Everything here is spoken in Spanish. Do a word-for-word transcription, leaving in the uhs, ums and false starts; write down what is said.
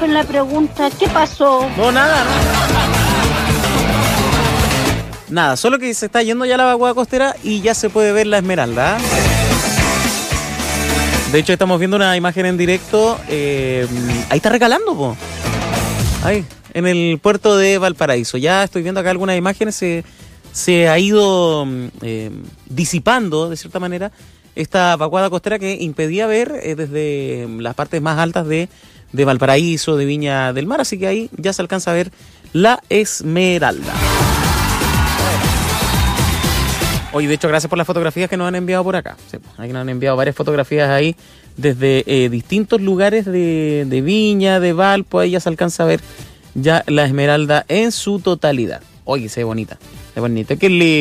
disculpen la pregunta, ¿qué pasó? No, nada, nada. Nada, solo que se está yendo ya la vaguada costera y ya se puede ver la Esmeralda. De hecho, estamos viendo una imagen en directo. Eh, ahí está recalando, po. Ahí, en el puerto de Valparaíso. Ya estoy viendo acá algunas imágenes. Se, se ha ido eh, disipando, de cierta manera, esta vaguada costera que impedía ver eh, desde las partes más altas de, de Valparaíso, de Viña del Mar. Así que ahí ya se alcanza a ver la Esmeralda. Oye, de hecho, gracias por las fotografías que nos han enviado por acá. Sí, aquí nos han enviado varias fotografías ahí desde eh, distintos lugares de, de Viña, de Valpo. Ahí ya se alcanza a ver ya la Esmeralda en su totalidad. Oye, se ve bonita, se ve bonita. Qué lindo.